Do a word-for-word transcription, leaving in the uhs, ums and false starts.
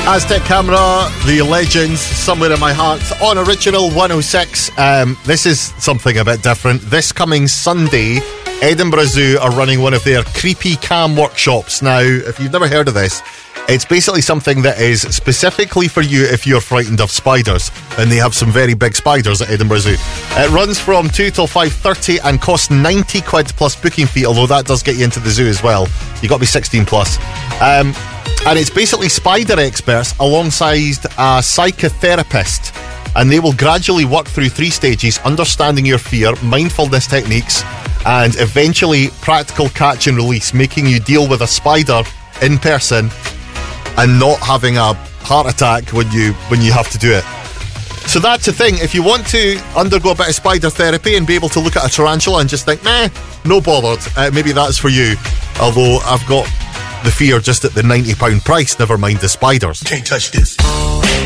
Aztec Camera, the legends, Somewhere in My Heart, on Original one oh six. Um, this is something a bit different. This coming Sunday, Edinburgh Zoo are running one of their creepy cam workshops. Now, if you've never heard of this, it's basically something that is specifically for you if you're frightened of spiders, and they have some very big spiders at Edinburgh Zoo. It runs from two till five thirty and costs ninety quid plus booking fee, although that does get you into the zoo as well. You've got to be sixteen plus. Um, and it's basically spider experts alongside a psychotherapist, and they will gradually work through three stages: understanding your fear, mindfulness techniques, and eventually practical catch and release, making you deal with a spider in person and not having a heart attack when you when you have to do it. So that's the thing. If you want to undergo a bit of spider therapy and be able to look at a tarantula and just think, meh, no bothered, uh, maybe that's for you. Although I've got the fear just at the ninety pound price, never mind the spiders. Can't touch this.